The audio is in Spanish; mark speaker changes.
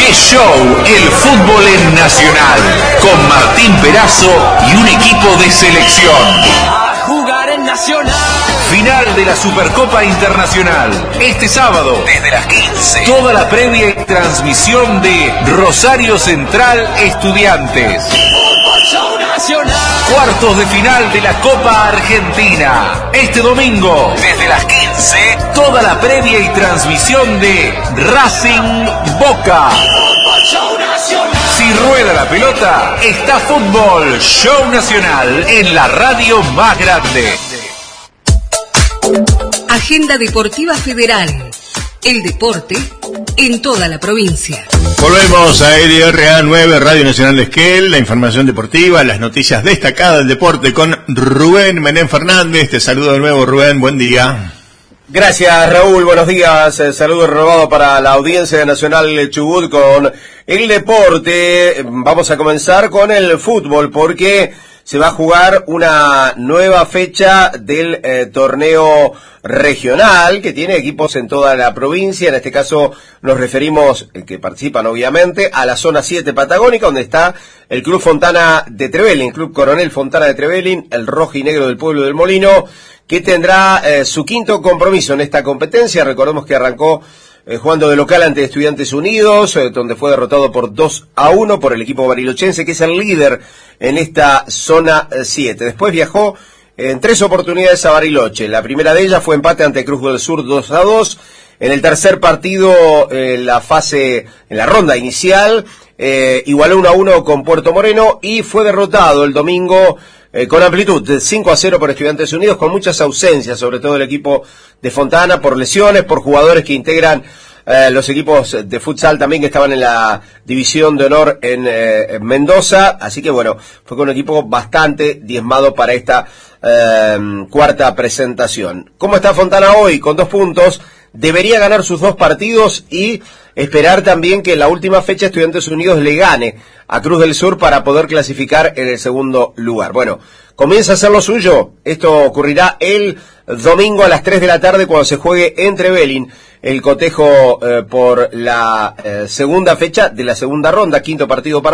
Speaker 1: ¡Qué show! El fútbol en Nacional, con Martín Perazo y un equipo de selección.
Speaker 2: A jugar en Nacional.
Speaker 1: Final de la Supercopa Internacional, este sábado, desde las 15. Toda la previa y transmisión de Rosario Central Estudiantes.
Speaker 2: Fútbol Show Nacional.
Speaker 1: Cuartos de final de la Copa Argentina. Este domingo, desde las 15, toda la previa y transmisión de Racing Boca.
Speaker 2: Fútbol Show Nacional.
Speaker 1: Si rueda la pelota, está Fútbol Show Nacional en la radio más grande.
Speaker 3: Agenda Deportiva Federal. El deporte en toda la provincia.
Speaker 4: Volvemos a LRA 9, Radio Nacional de Esquel, la información deportiva, las noticias destacadas del deporte con Rubén Menem Fernández. Te saludo de nuevo, Rubén, buen día.
Speaker 5: Gracias, Raúl, buenos días. Saludo renovado para la audiencia de Nacional Chubut con el deporte. Vamos a comenzar con el fútbol porque se va a jugar una nueva fecha del torneo regional que tiene equipos en toda la provincia. En este caso nos referimos, que participan obviamente, a la zona 7 patagónica, donde está el Club Fontana de Trevelin, Club Coronel Fontana de Trevelin, el rojo y negro del pueblo del Molino, que tendrá su quinto compromiso en esta competencia. Recordemos que arrancó jugando de local ante Estudiantes Unidos, donde fue derrotado por 2-1 por el equipo barilochense, que es el líder en esta zona 7. Después viajó en 3 oportunidades a Bariloche. La primera de ellas fue empate ante Cruz del Sur 2-2. En el tercer partido, en la ronda inicial, igualó 1-1 con Puerto Moreno y fue derrotado el domingo con amplitud de 5-0 por Estudiantes Unidos, con muchas ausencias, sobre todo el equipo de Fontana, por lesiones, por jugadores que integran los equipos de futsal también que estaban en la división de honor en Mendoza. Así que bueno, fue con un equipo bastante diezmado para esta cuarta presentación. ¿Cómo está Fontana hoy? Con 2 puntos. Debería ganar sus 2 partidos y esperar también que en la última fecha Estudiantes Unidos le gane a Cruz del Sur para poder clasificar en el segundo lugar. Bueno, comienza a hacer lo suyo. Esto ocurrirá el domingo a las 3 de la tarde cuando se juegue en Trevelin el cotejo por la segunda fecha de la segunda ronda, quinto partido para